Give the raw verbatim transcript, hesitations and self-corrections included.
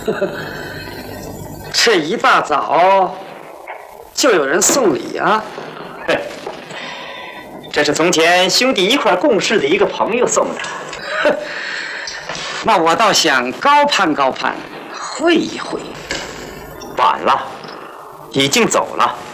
这一大早就有人送礼啊？ 这是从前兄弟一块共事的一个朋友送的。 那我倒想高攀高攀，会一会。 晚了，已经走了。